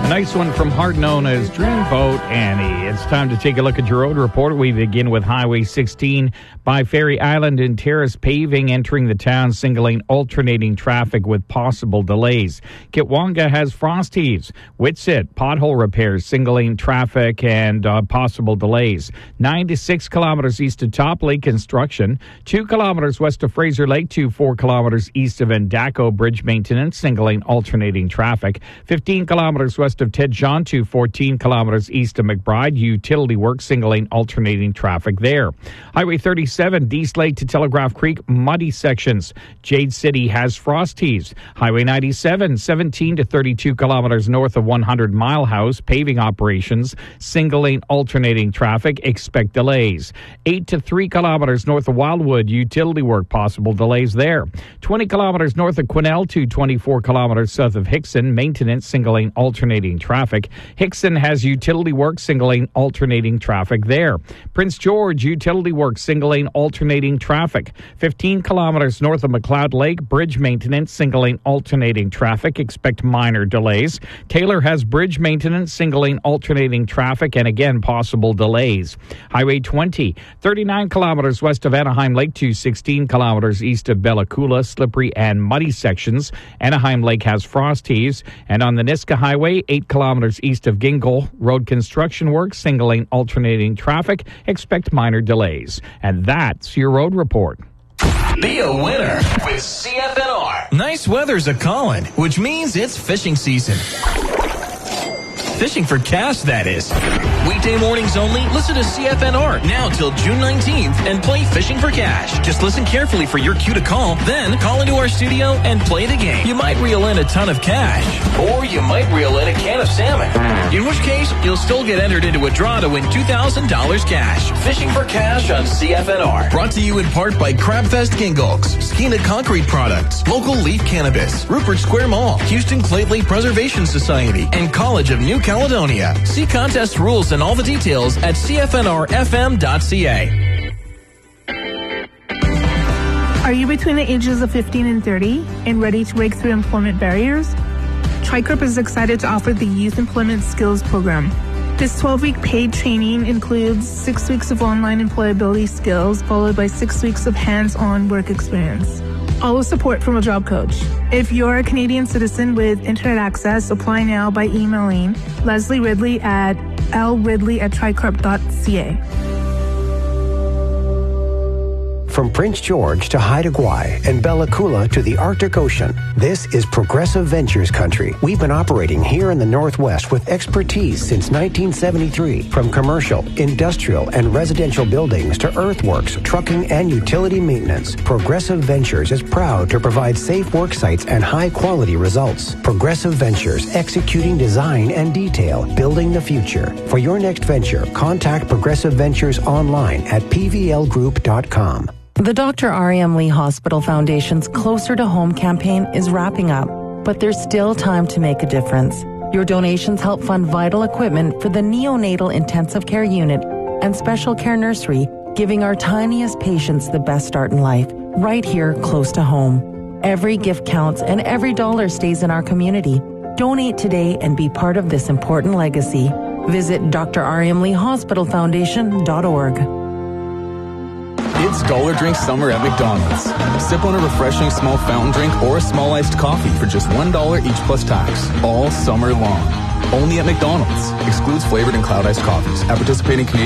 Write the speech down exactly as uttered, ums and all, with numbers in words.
A nice one from Heart known as Dreamboat Annie. It's time to take a look at your road report. We begin with Highway sixteen by Ferry Island and Terrace paving entering the town, singling alternating traffic with possible delays. Kitwanga has frost heaves. Whitsett, pothole repairs, singling traffic and uh, possible delays. Nine to six kilometers east of Top Lake construction. Two kilometers west of Fraser Lake to four kilometers east of Endako bridge maintenance, singling alternating traffic. Fifteen kilometers west of Ted John to fourteen kilometers east of McBride, utility work singling alternating traffic there. Highway thirty-seven, East Lake to Telegraph Creek, muddy sections. Jade City has frost heaves. Highway ninety-seven, seventeen to thirty-two kilometers north of one hundred Mile House, paving operations, singling alternating traffic, expect delays. eight to three kilometers north of Wildwood, utility work, possible delays there. twenty kilometers north of Quesnel to twenty-four kilometers south of Hickson, maintenance, singling alternating traffic. Hickson has utility work, singling alternating traffic there. Prince George, utility work, singling alternating traffic. fifteen kilometers north of McLeod Lake, bridge maintenance, singling alternating traffic, expect minor delays. Taylor has bridge maintenance, singling alternating traffic, and again, possible delays. Highway twenty, thirty-nine kilometers west of Anaheim Lake to sixteen kilometers east of Bella Coola, slippery and muddy sections. Anaheim Lake has frost heaves. And on the Niska Highway, eight kilometers east of Gingle, road construction work, singling alternating traffic, expect minor delays. And that's your road report. Be a winner with C F N R. Nice weather's a callin', which means it's fishing season. Fishing for cash, that is. Weekday mornings only, listen to C F N R now till June nineteenth and play Fishing for Cash. Just listen carefully for your cue to call, then call into our studio and play the game. You might reel in a ton of cash, Or you might reel in a can of salmon. in which case you'll still get entered into a draw to win two thousand dollars cash. Fishing for Cash on C F N R. Brought to you in part by Crabfest Gingolks, Skeena Concrete Products, Local Leaf Cannabis, Rupert Square Mall, Houston Claytley Preservation Society, and College of New Caledonia. See contest rules and all the details at c f n r f m dot c a. Are you between the ages of fifteen and thirty and ready to break through employment barriers? TriCorp is excited to offer the Youth Employment Skills Program. This twelve-week paid training includes six weeks of online employability skills, followed by six weeks of hands-on work experience. All with support from a job coach. If you're a Canadian citizen with internet access, apply now by emailing Leslie Ridley at l ridley at tricorp dot c a. From Prince George to Haida Gwaii and Bella Coola to the Arctic Ocean, this is Progressive Ventures country. We've been operating here in the Northwest with expertise since nineteen seventy-three. From commercial, industrial, and residential buildings to earthworks, trucking, and utility maintenance, Progressive Ventures is proud to provide safe work sites and high-quality results. Progressive Ventures, executing design and detail, building the future. For your next venture, contact Progressive Ventures online at p v l group dot com. The Doctor R M Lee Hospital Foundation's Closer to Home campaign is wrapping up, but there's still time to make a difference. Your donations help fund vital equipment for the neonatal intensive care unit and special care nursery, giving our tiniest patients the best start in life, right here close to home. Every gift counts and every dollar stays in our community. Donate today and be part of this important legacy. Visit d r r m lee hospital foundation dot org. It's Dollar Drink Summer at McDonald's. Sip on a refreshing small fountain drink or a small iced coffee for just one dollar each plus tax, all summer long. Only at McDonald's. Excludes flavored and cloud iced coffees. At participating Canadian